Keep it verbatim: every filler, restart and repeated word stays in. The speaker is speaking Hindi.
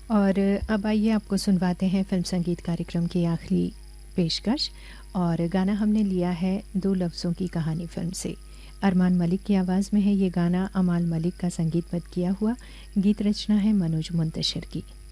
और अब आइए आपको सुनवाते हैं फिल्म संगीत कार्यक्रम की आखिरी पेशकश। और गाना हमने लिया है दो लफ्ज़ों की कहानी फिल्म से। अरमान मलिक की आवाज़ में है ये गाना, अमाल मलिक का संगीतबद्ध किया हुआ। गीत रचना है मनोज मुंतशिर की।